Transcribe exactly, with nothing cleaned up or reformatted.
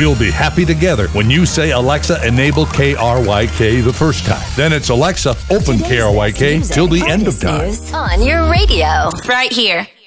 We'll be happy together when you say, Alexa, enable K R Y K the first time. Then it's Alexa, open K R Y K till the end of time. On your radio, right here.